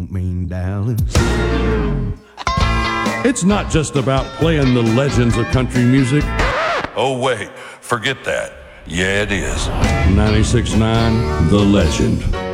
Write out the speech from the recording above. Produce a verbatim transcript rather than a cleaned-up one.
don't mean Dallas. It's not just about playing the legends of country music. Oh, wait, forget that. Yeah, it is. ninety-six point nine The Legend.